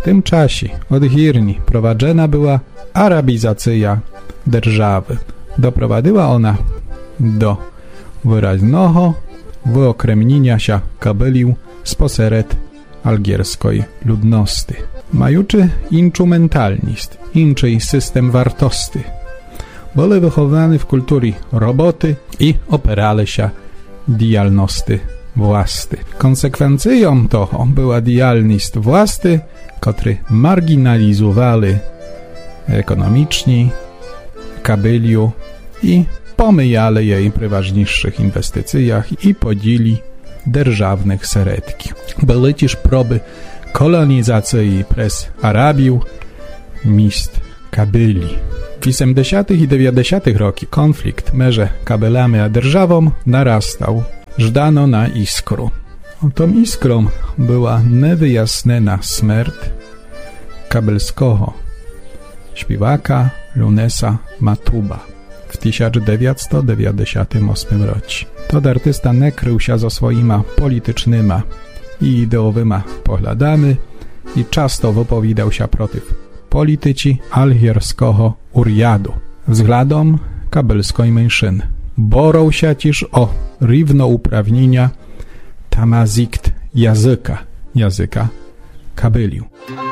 tym czasie od Hirni prowadzona była arabizacja держawy. Doprowadziła ona do wyraźnego wyokremnienia się Kabyliu spośród algierskiej ludności. Majuczy inczu mentalnist, inczy system wartości. Byli wychowani w kulturze roboty i opierali się dialności własty. Konsekwencją toho była dialność własty, który marginalizowali ekonomiczni Kabyliu i pomijali jej przy ważniejszych inwestycjach i podzieli державnych seretki. Były też próby kolonizacji przez Arabię miejsc Kabyli. W 80. i 90. roki konflikt między Kabylami a державą narastał. Żdano na iskru. Tą iskrą była niewyjaśniona śmierć kabelskiego śpiewaka Lunesa Matuba w 1998 roku. To artysta nie krył się ze swoimi politycznymi i ideowymi poglądami i często wypowiadał się przeciw polityce algierskiego Uriadu względem kabelskiej mężczyzny. Borą się też o równouprawnienia tamazikt języka Kabyliu.